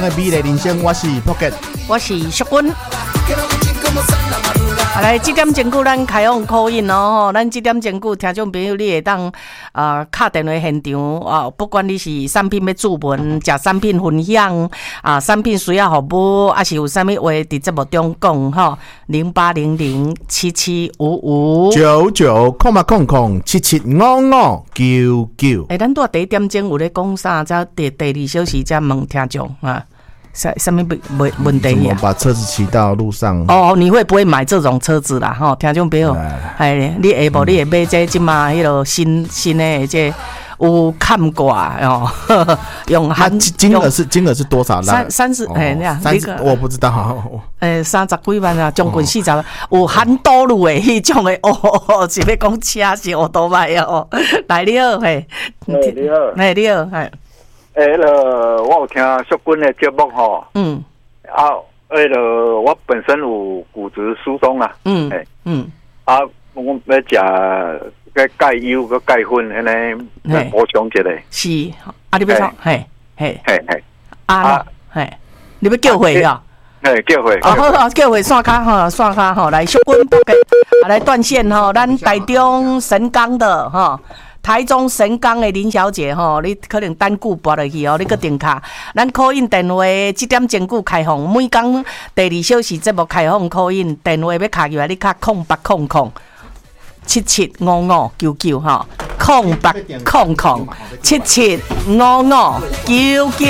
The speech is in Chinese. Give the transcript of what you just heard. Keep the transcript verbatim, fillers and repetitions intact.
美丽人生，我是朴杰， 我是淑君。来，这点钟久咱开放call in哦，咱这点钟久听众朋友你会当啊打电话现场啊，不管你是产品要注文、食产品分享啊，产品需要服务，还是有啥物话伫节目中讲吼，零八零零七七五五九九空八空空七七五五九九。 诶，咱拄第一点钟有咧讲啥？再第第二小时再问听众啊。什什么问问题呀？ 把车子骑到路上哦，你会不会买这种车子啦？吼，听众朋友，哎，你下晡你会买这即马迄落新新的这有看挂哦，用含金额是金额是多少？ 三三十哎，那样三十我不知道。 诶，三十几万啊，将近四十万，有含道路的迄种的哦，是要讲车是奥多麦哦。来你好，嘿， 你好， 哎你好，嘿。 诶，迄个我有听淑君的节目吼，嗯，啊，迄个我本身有骨质疏松啊，嗯，诶，嗯，啊，我要食个钙优个钙粉，安尼补充一下。 是，啊，你要创，嘿，嘿， 嘿，嘿， 啊，嘿，你要叫回啊？ 嘿，叫回， 哦，好好，叫回线卡吼，线卡吼，来淑君不给，来断线吼，咱台中神冈的吼。台中神冈的林小姐吼，你可能等久拨落去哦，你搁电卡。咱call in电话这点钟久开放，每工第二小时节目开放call in电话要卡入来，你卡空八空空七七五五九九吼，空八空空七七五五九九。